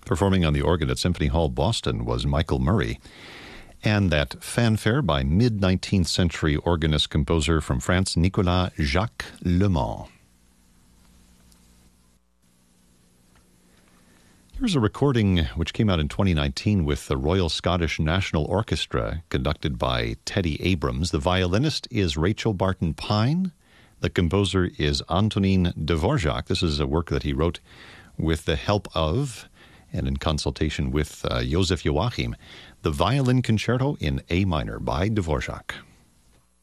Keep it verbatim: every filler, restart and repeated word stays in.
Performing on the organ at Symphony Hall, Boston, was Michael Murray. And that fanfare by mid-nineteenth century organist-composer from France, Nicolas Jacques Lemont. Here's a recording which came out in twenty nineteen with the Royal Scottish National Orchestra, conducted by Teddy Abrams. The violinist is Rachel Barton Pine. The composer is Antonin Dvorak. This is a work that he wrote with the help of and in consultation with uh, Joseph Joachim. The Violin Concerto in A minor by Dvorak.